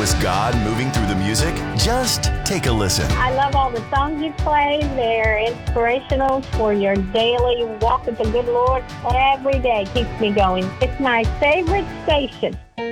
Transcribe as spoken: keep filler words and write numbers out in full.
is God moving through the music? Just take a listen. I love all the songs you play. They're inspirational for your daily walk with the good Lord. Every day keeps me going. It's my favorite station.